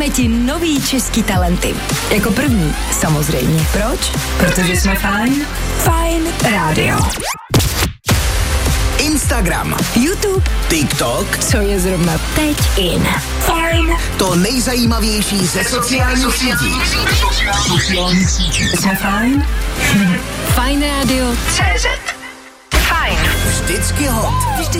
Představíme ti nový český talenty. Jako první, samozřejmě. Proč? Protože jsme fajn. Fajn rádio. Instagram, YouTube, TikTok, co je zrovna teď in. Fajn. to nejzajímavější ze sociálních sítí. Jsme fajn. Fajn rádio. CZ. Fajn. Vždycky hot.